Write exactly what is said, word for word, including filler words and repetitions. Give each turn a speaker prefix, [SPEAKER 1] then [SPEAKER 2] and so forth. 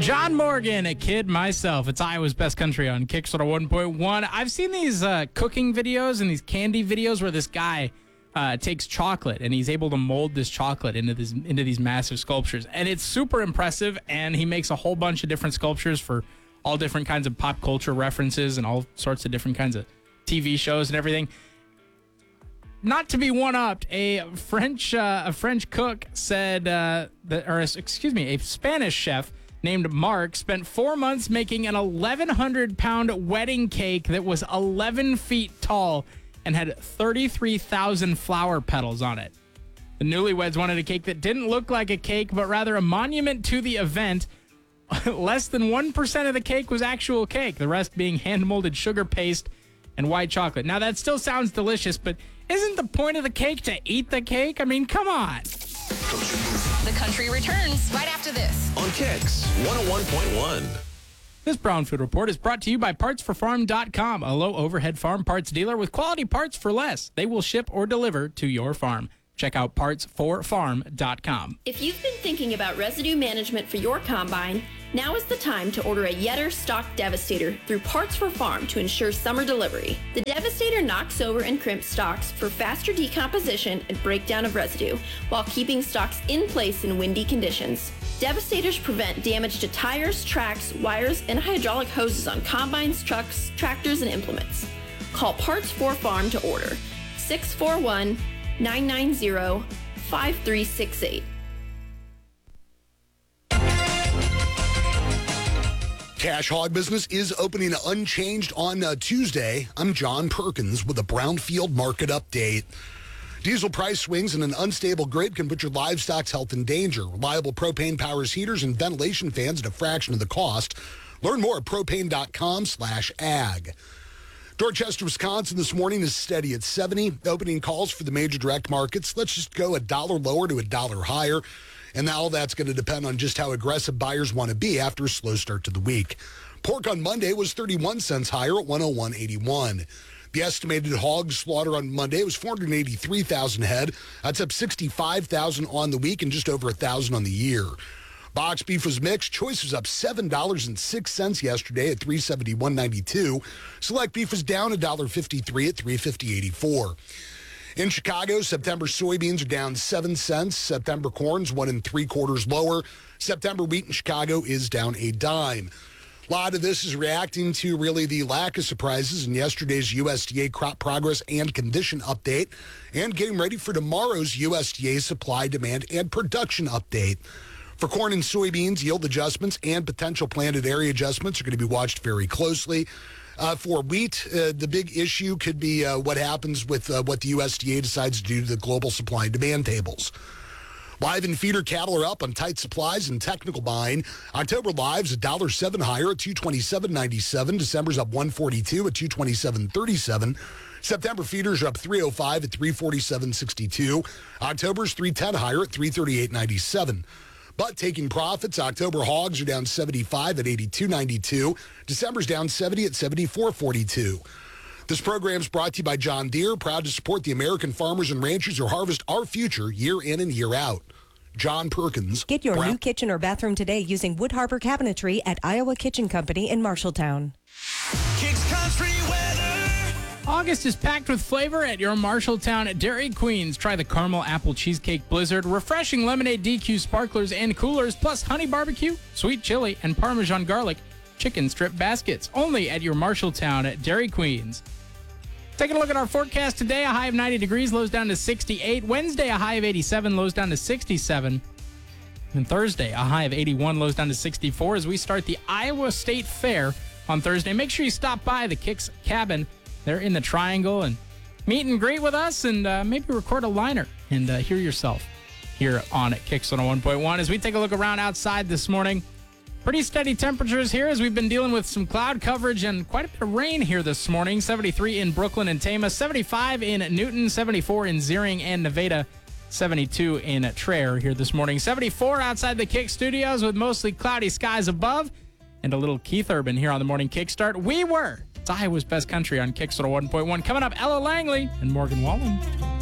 [SPEAKER 1] John Morgan, a kid myself. It's Iowa's Best Country on Kickstarter one point one. I've seen these uh, cooking videos and these candy videos where this guy uh, takes chocolate and he's able to mold this chocolate into this into these massive sculptures. And it's super impressive, and he makes a whole bunch of different sculptures for all different kinds of pop culture references and all sorts of different kinds of T V shows and everything. Not to be one-upped, a French uh, a French cook said, uh, that, or excuse me, a Spanish chef named Mark spent four months making an eleven hundred pound wedding cake that was eleven feet tall and had thirty-three thousand flower petals on it. The newlyweds wanted a cake that didn't look like a cake, but rather a monument to the event. Less than one percent of the cake was actual cake, the rest being hand-molded sugar paste and white chocolate. Now, that still sounds delicious, but isn't the point of the cake to eat the cake? I mean, come on.
[SPEAKER 2] The Country returns right after this
[SPEAKER 3] on Kicks one oh one point one.
[SPEAKER 1] This Brown Food Report is brought to you by parts for farm dot com, a low-overhead farm parts dealer with quality parts for less. They will ship or deliver to your farm. Check out parts for farm dot com.
[SPEAKER 4] If you've been thinking about residue management for your combine, now is the time to order a Yetter Stock Devastator through Parts for Farm to ensure summer delivery. The Devastator knocks over and crimps stalks for faster decomposition and breakdown of residue, while keeping stalks in place in windy conditions. Devastators prevent damage to tires, tracks, wires, and hydraulic hoses on combines, trucks, tractors, and implements. Call Parts for Farm to order. six four one, nine nine zero, five three six eight.
[SPEAKER 5] Cash Hog Business is opening unchanged on uh, Tuesday. I'm John Perkins with a Brownfield market update. Diesel price swings and an unstable grid can put your livestock's health in danger. Reliable propane powers heaters and ventilation fans at a fraction of the cost. Learn more at propane.com slash ag. Dorchester, Wisconsin this morning is steady at seventy. Opening calls for the major direct markets. Let's just go a dollar lower to a dollar higher. And all that's going to depend on just how aggressive buyers want to be after a slow start to the week. Pork on Monday was thirty-one cents higher at one oh one eighty-one. The estimated hog slaughter on Monday was four hundred eighty-three thousand head. That's up sixty-five thousand on the week and just over one thousand on the year. Box beef was mixed. Choice was up seven dollars and six cents yesterday at three seventy-one ninety-two. Select beef was down one dollar fifty-three at three fifty eighty-four. In Chicago, September soybeans are down seven cents. September corn's one and three quarters lower. September wheat in Chicago is down a dime. A lot of this is reacting to really the lack of surprises in yesterday's U S D A crop progress and condition update and getting ready for tomorrow's U S D A supply, demand, and production update. For corn and soybeans, yield adjustments and potential planted area adjustments are going to be watched very closely. Uh, for wheat, uh, the big issue could be uh, what happens with uh, what the U S D A decides to do to the global supply and demand tables. Live and feeder cattle are up on tight supplies and technical buying. October lives one dollar seven higher at two twenty-seven ninety-seven. December's up one forty-two at two twenty-seven thirty-seven. September feeders are up three oh five at three forty-seven sixty-two. October's three ten higher at three thirty-eight ninety-seven. But taking profits, October hogs are down seventy-five at eighty-two ninety-two. December's down seventy at seventy-four forty-two. This program's brought to you by John Deere, proud to support the American farmers and ranchers who harvest our future year in and year out. John Perkins.
[SPEAKER 6] Get your
[SPEAKER 5] Brown-
[SPEAKER 6] new kitchen or bathroom today using Wood Harbor Cabinetry at Iowa Kitchen Company in Marshalltown.
[SPEAKER 3] Kicks Country weather.
[SPEAKER 1] August is packed with flavor at your Marshalltown Dairy Queens. Try the caramel apple cheesecake blizzard, refreshing lemonade D Q sparklers and coolers, plus honey barbecue, sweet chili, and Parmesan garlic chicken strip baskets. Only at your Marshalltown Dairy Queens. Taking a look at our forecast today, a high of ninety degrees, lows down to sixty-eight. Wednesday, a high of eighty-seven, lows down to sixty-seven. And Thursday, a high of eighty-one, lows down to sixty-four as we start the Iowa State Fair on Thursday. Make sure you stop by the Kicks Cabin. They're in the Triangle, and meet and greet with us, and uh, maybe record a liner and uh, hear yourself here on Kicks one oh one point one. As we take a look around outside this morning, pretty steady temperatures here as we've been dealing with some cloud coverage and quite a bit of rain here this morning. seventy-three in Brooklyn and Tama, seventy-five in Newton, seventy-four in Zeering and Nevada, seventy-two in Traer here this morning. seventy-four outside the Kick Studios with mostly cloudy skies above, and a little Keith Urban here on the morning kickstart. We were. It's Iowa's Best Country on Kicks one oh one point one. Coming up, Ella Langley and Morgan Wallen.